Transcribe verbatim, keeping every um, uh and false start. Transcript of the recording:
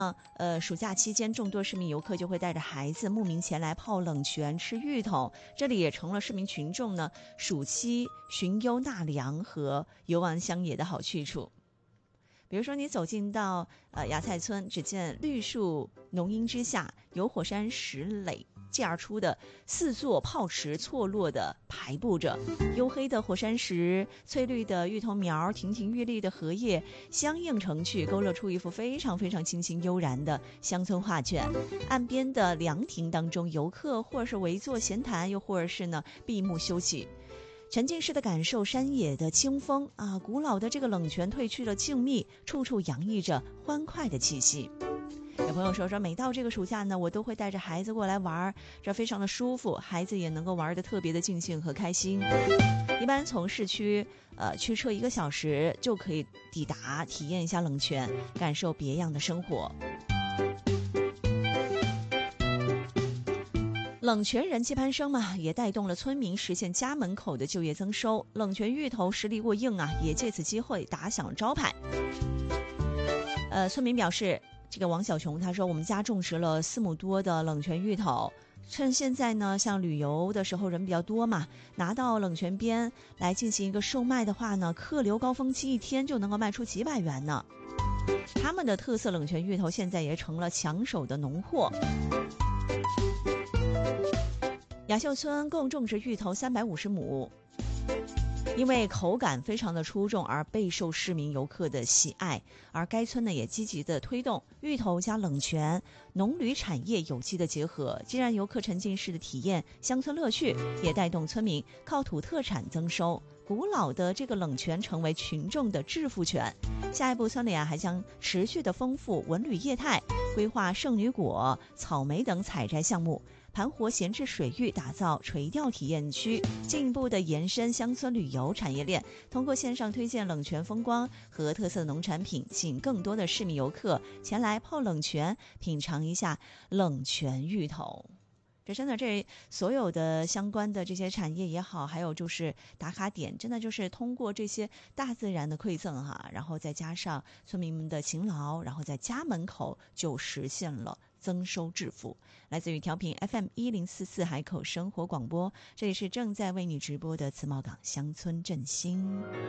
呃，暑假期间，众多市民游客就会带着孩子慕名前来泡冷泉、吃芋头，这里也成了市民群众呢暑期寻幽纳凉和游玩乡野的好去处。比如说，你走进到呃芽菜村，只见绿树浓荫之下，由火山石垒建而出的四座泡池错落的排布着，黝黑的火山石、翠绿的芋头苗、亭亭玉立的荷叶相映成趣，勾勒出一幅非常非常清新悠然的乡村画卷。岸边的凉亭当中，游客或是围坐闲谈，又或者是呢闭目休息，沉浸式的感受山野的清风啊，古老的这个冷泉褪去了静谧，处处洋溢着欢快的气息。有朋友说说，每到这个暑假呢，我都会带着孩子过来玩，这非常的舒服，孩子也能够玩得特别的尽兴和开心。一般从市区呃驱车一个小时就可以抵达，体验一下冷泉，感受别样的生活。冷泉人气攀升嘛，也带动了村民实现家门口的就业增收。冷泉芋头实力过硬啊，也借此机会打响招牌。呃，村民表示，这个王小琼他说，我们家种植了四亩多的冷泉芋头，趁现在呢，像旅游的时候人比较多嘛，拿到冷泉边来进行一个售卖的话呢，客流高峰期一天就能够卖出几百元呢。他们的特色冷泉芋头现在也成了抢手的农货。雅秀村共种植芋头三百五十亩，因为口感非常的出众而备受市民游客的喜爱，而该村呢也积极的推动芋头加冷泉、农旅产业有机的结合，既让游客沉浸式的体验乡村乐趣，也带动村民靠土特产增收。古老的这个冷泉成为群众的致富泉。下一步村里啊还将持续的丰富文旅业态，规划圣女果、草莓等采摘项目，盘活闲置水域，打造垂钓体验区，进一步的延伸乡村旅游产业链，通过线上推荐冷泉风光和特色农产品，吸引更多的市民游客前来泡冷泉，品尝一下冷泉芋头。这真的，这所有的相关的这些产业也好，还有就是打卡点，真的就是通过这些大自然的馈赠哈，然后再加上村民们的勤劳，然后在家门口就实现了增收致富。来自于调频 F M 一零四四海口生活广播，这里是正在为你直播的慈茂港乡村振兴。